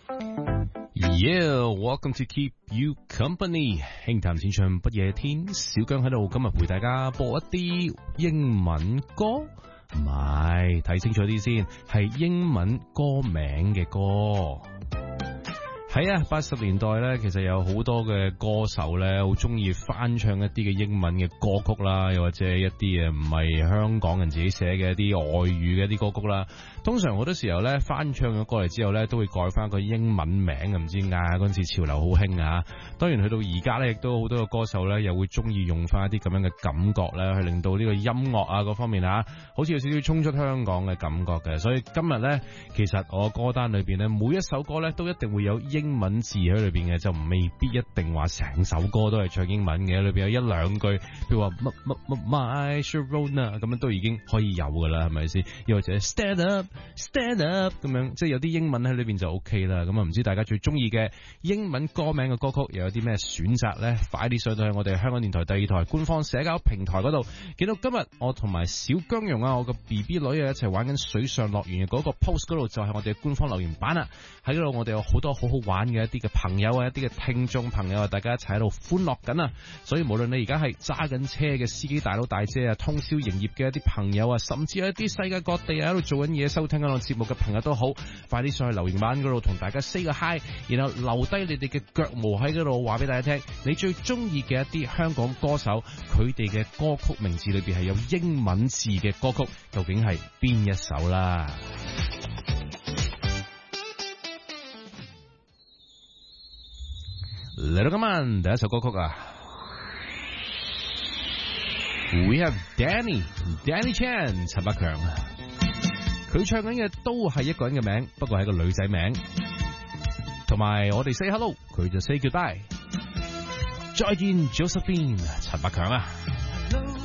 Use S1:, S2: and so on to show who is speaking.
S1: Yeah, welcome to Keep You Company。輕談淺唱不夜天，小姜喺度，今日陪大家播一啲英文歌，唔係，睇清楚啲先，係英文歌名嘅歌。係啊，80年代咧，其實有好多嘅歌手咧，好中意翻唱一啲嘅英文嘅歌曲啦，又或者一啲唔係香港人自己寫嘅一啲外語嘅一啲歌曲啦。通常好多時候咧，翻唱咗過嚟之後咧，都會改翻個英文名，唔知點解嗰陣時潮流好興啊。當然去到而家咧，亦都好多個歌手咧，又會中意用翻一啲咁樣嘅感覺咧，去令到呢個音樂啊嗰方面啊，好似有少少衝出香港嘅感覺嘅。所以今日咧，其實我歌單裏邊咧，每一首歌咧都一定會有英文字喺裏邊嘅，就未必一定話成首歌都係唱英文嘅，裏邊有一兩句，譬如話My Sharona 咁樣都已經可以有噶啦，係咪先？又或者 Stand Up 咁樣，即係有啲英文喺裏邊就 OK 啦。咁啊，唔知大家最中意嘅英文歌名嘅歌曲又有啲咩選擇呢？快啲上到去我哋香港電台第二台官方社交平台嗰度，見到今日我同埋小姜蓉啊，我個 BB 女啊一齊玩緊水上樂園嘅嗰個 post 嗰度，就係我哋嘅官方留言版啦。喺嗰度我哋有好多好好玩嘅一啲嘅朋友啊，一啲嘅聽眾朋友啊，大家一齊喺度歡樂緊啊！所以無論你而家係揸緊車嘅司機大佬大姐啊，通宵營業嘅一啲朋友啊，甚至有一啲世界各地喺度做緊嘢收聽緊我節目嘅朋友都好，快啲上去留言版嗰度同大家 say 個 hi， 然後留低你哋嘅腳毛喺嗰度，話俾大家聽你最中意嘅一啲香港歌手，佢哋嘅歌曲名字裏邊係有英文字嘅歌曲，究竟係邊一首啦？嚟到今晚第一首歌曲啊 We have Danny Chan 陳百強，佢唱緊嘅都係一個人嘅名，不過係一個女仔名，同埋我哋 say hello， 佢就 say goodbye， 再見 Josephine 陳百強啊。